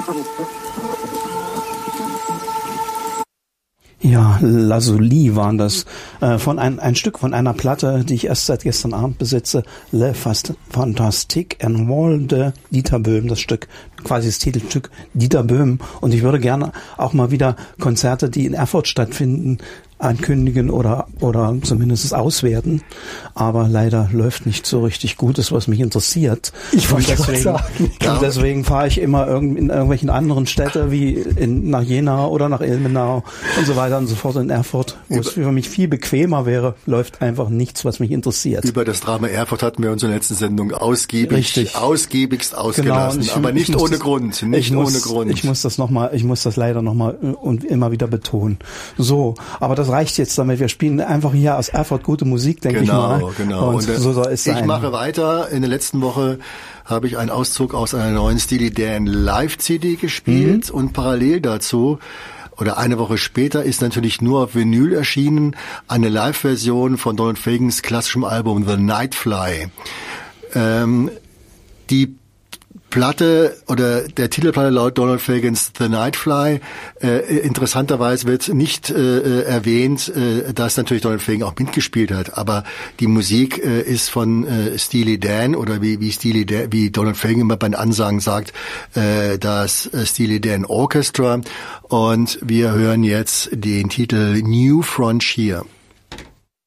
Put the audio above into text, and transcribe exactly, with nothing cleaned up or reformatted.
Ja, Lazuli waren das, äh, von ein, ein Stück von einer Platte, die ich erst seit gestern Abend besitze, Le Fantastique Envol de Dieter Böhm, das Stück, quasi das Titelstück Dieter Böhm. Und ich würde gerne auch mal wieder Konzerte, die in Erfurt stattfinden, ankündigen oder oder zumindest auswerten, aber leider läuft nicht so richtig gut, das was mich interessiert. Ich wollte deswegen, sagen. Und deswegen fahre ich immer irgend, in irgendwelchen anderen Städten wie in, nach Jena oder nach Ilmenau und so weiter und so fort in Erfurt, wo Über, es für mich viel bequemer wäre, läuft einfach nichts, was mich interessiert. Über das Drama Erfurt hatten wir in unserer letzten Sendung ausgiebig, richtig. ausgiebigst ausgelassen, genau, ich, aber nicht ohne das, Grund, nicht muss, ohne Grund. Ich muss das noch mal, ich muss das leider noch mal und immer wieder betonen. So, aber das reicht jetzt damit. Wir spielen einfach hier aus Erfurt gute Musik, denke genau, ich mal. Genau, und, und so soll es sein. Ich mache weiter. In der letzten Woche habe ich einen Auszug aus einer neuen Steely Dan Live-C D gespielt mhm. und parallel dazu oder eine Woche später ist natürlich nur auf Vinyl erschienen eine Live-Version von Donald Fagans klassischem Album The Nightfly. Ähm, die Platte oder der Titelplatte laut Donald Fagans The Nightfly, äh, interessanterweise wird nicht äh, erwähnt, äh, dass natürlich Donald Fagan auch mitgespielt hat, aber die Musik äh, ist von äh, Steely Dan oder wie wie Steely Dan, wie Donald Fagan immer bei den Ansagen sagt, äh, das äh, Steely Dan Orchestra, und wir hören jetzt den Titel New Frontier.